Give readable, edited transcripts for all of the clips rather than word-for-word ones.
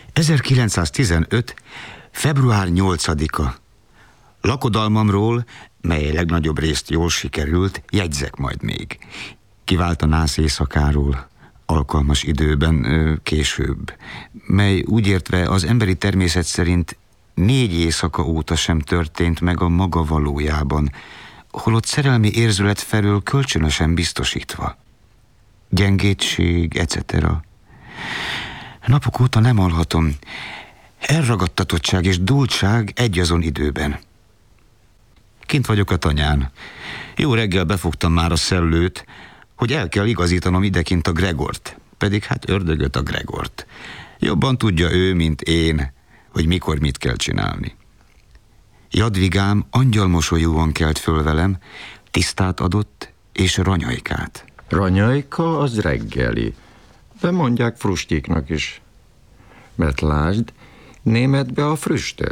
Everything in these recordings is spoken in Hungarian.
1915. február 8-a. Lakodalmamról, mely legnagyobb részt jól sikerült, jegyzek majd még. Kivált a nász éjszakáról, alkalmas időben, később, mely úgy értve az emberi természet szerint 4 éjszaka óta sem történt meg a maga valójában, holott szerelmi érzület felől kölcsönösen biztosítva. Gyengétség, etc. Napok óta nem alhatom. Elragadtatottság és dúltság egyazon időben. Kint vagyok a tanyán. Jó reggel befogtam már a szellőt, hogy el kell igazítanom idekint a Gregort. Pedig hát ördögöt a Gregort. Jobban tudja ő, mint én, hogy mikor mit kell csinálni. Jadvigám angyalmosolyúan kelt föl velem, tisztát adott és ranyajkát. Ranyajka az reggeli, de mondják frustyiknak is. Mert lásd, németbe a früstök.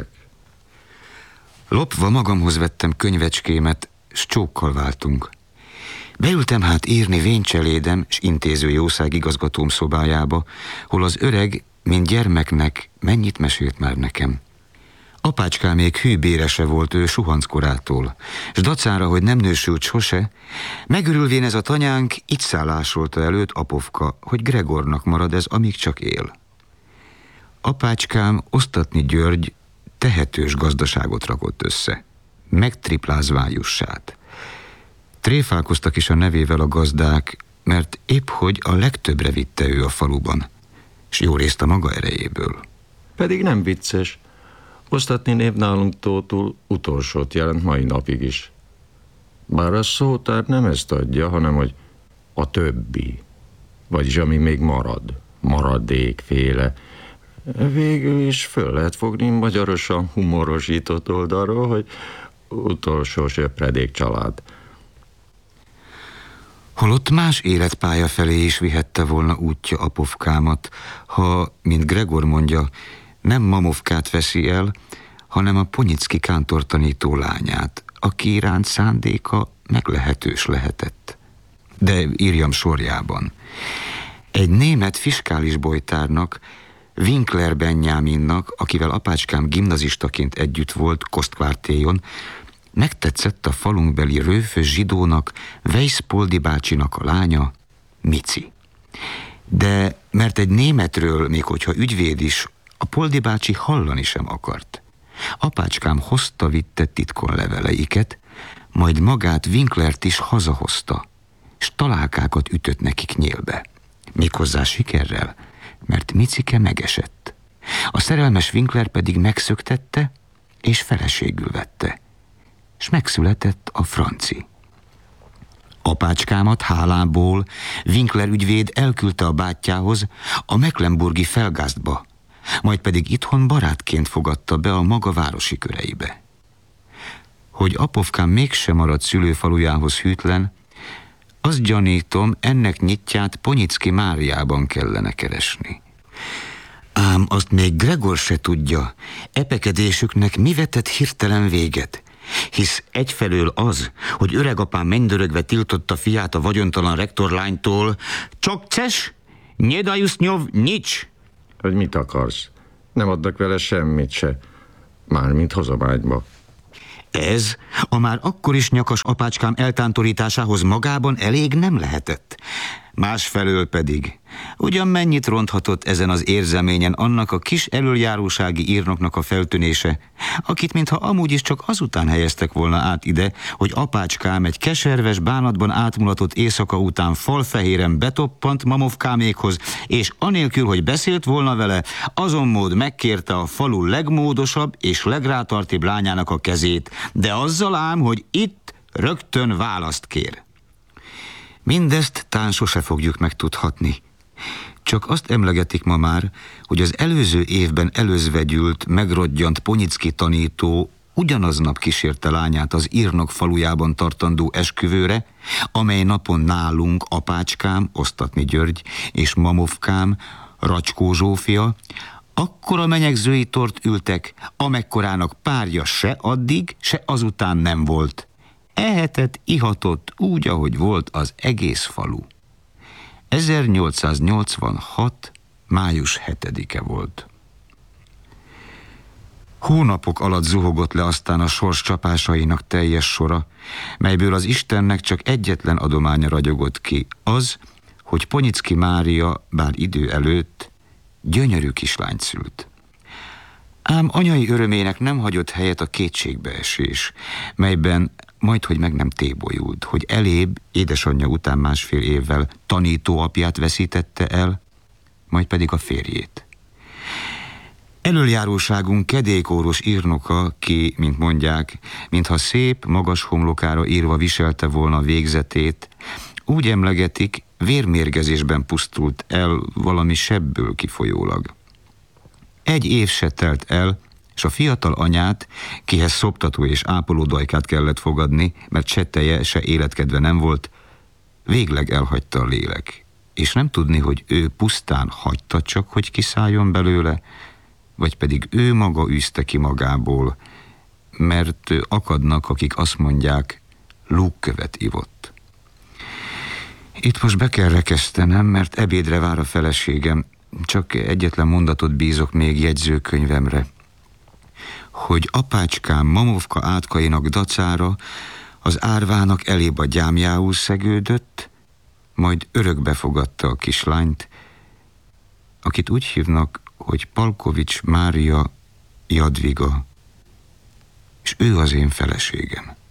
Lopva magamhoz vettem könyvecskémet, s csókkal váltunk. Beültem hát írni véncselédem s intéző jószág igazgatóm szobájába, hol az öreg, mint gyermeknek, mennyit mesélt már nekem. Apácskám még hűbérese volt ő suhanckorától, s dacára, hogy nem nősült sose, megörülvén ez a tanyánk, így szállásolta előtt Apovka, hogy Gregornak marad ez, amíg csak él. Apácskám, György tehetős gazdaságot rakott össze, megtriplázván Jussát. Tréfálkoztak is a nevével a gazdák, mert épp hogy a legtöbbre vitte ő a faluban, s jó részt a maga erejéből. Pedig nem vicces. Osztatni név nálunk Tótul utolsót jelent mai napig is. Bár a szótár nem ezt adja, hanem hogy a többi, vagyis ami még marad, maradékféle. Végül is föl lehet fogni magyarosan humorosított oldalról, hogy utolsó söpredék család. Holott más életpálya felé is vihette volna útja Apovkámat, ha, mint Gregor mondja, nem Mamovkát veszi el, hanem a Ponyicki kántortanító lányát, aki iránt szándéka meglehetős lehetett. De írjam sorjában. Egy német fiskális bolytárnak, Winkler Benjaminnak, akivel apácskám gimnazistaként együtt volt Kostkvártéjon, megtetszett a falunkbeli rőfös zsidónak, Weisz-Poldi bácsinak a lánya, Mici. De mert egy németről, még hogyha ügyvéd is, a Poldi bácsi hallani sem akart. Apácskám hozta-vitte titkon leveleiket, majd magát Winklert is hazahozta, s találkákat ütött nekik nyélbe. Méghozzá sikerrel, mert Micike megesett. A szerelmes Winkler pedig megszöktette, és feleségül vette. S megszületett a Franci. Apácskámat hálából Winkler ügyvéd elküldte a bátyjához, a Mecklenburgi Felgásztba, majd pedig itthon barátként fogadta be a maga városi köreibe. Hogy Apovkám mégsem maradt szülőfalujához hűtlen, azt gyanítom, ennek nyitját Ponyicki Máriában kellene keresni. Ám azt még Gregor se tudja, epekedésüknek mi vetett hirtelen véget, hisz egyfelől az, hogy öregapám mennydörögve tiltotta fiát a vagyontalan rektorlánytól, csak ces, nie dajusznyov nics. Hogy mit akarsz? Nem adnak vele semmit se, mármint hozományba. Ez a már akkor is nyakas apácskám eltántorításához magában elég nem lehetett. Másfelől pedig, ugyan mennyit ronthatott ezen az érzeményen annak a kis elöljárósági írnoknak a feltűnése, akit mintha amúgy is csak azután helyeztek volna át ide, hogy apácskám egy keserves, bánatban átmulatott éjszaka után falfehéren betoppant Mamovkámékhoz, és anélkül, hogy beszélt volna vele, azonmód megkérte a falu legmódosabb és legrátartibb lányának a kezét, de azzal ám, hogy itt rögtön választ kér. Mindezt tán sose fogjuk megtudhatni. Csak azt emlegetik ma már, hogy az előző évben előzvegyült, megrodjant Ponyicki tanító ugyanaznap kísérte lányát az írnok falujában tartandó esküvőre, amely napon nálunk apácskám, György és Mamovkám, Racskó Zsófia, akkora menyegzői tort ültek, amekkorának párja se addig, se azután nem volt. Ehetett, ihatott úgy, ahogy volt az egész falu. 1886. május 7-e volt. Hónapok alatt zuhogott le aztán a sors csapásainak teljes sora, melyből az Istennek csak egyetlen adománya ragyogott ki, az, hogy Ponyicki Mária, bár idő előtt, gyönyörű kislányt szült. Ám anyai örömének nem hagyott helyet a kétségbeesés, melyben majdhogy meg nem tébolyult, hogy elébb, édesanyja után 1,5 évvel tanítóapját veszítette el, majd pedig a férjét. Elöljáróságunk kedélykóros írnoka, ki, mint mondják, mintha szép, magas homlokára írva viselte volna a végzetét, úgy emlegetik, vérmérgezésben pusztult el valami sebből kifolyólag. 1 év se telt el, és a fiatal anyát, kihez szoptató és ápolódajkát kellett fogadni, mert se teje, se életkedve nem volt, végleg elhagyta a lélek, és nem tudni, hogy ő pusztán hagyta csak, hogy kiszálljon belőle, vagy pedig ő maga űzte ki magából, mert akadnak, akik azt mondják, lúgkövet ivott. Itt most be kell rekesztenem, mert ebédre vár a feleségem, csak egyetlen mondatot bízok még jegyzőkönyvemre, hogy apácskám Mamovka átkainak dacára az árvának elébb a gyámjául szegődött, majd örökbe fogadta a kislányt, akit úgy hívnak, hogy Palkovics Mária Jadviga, és ő az én feleségem.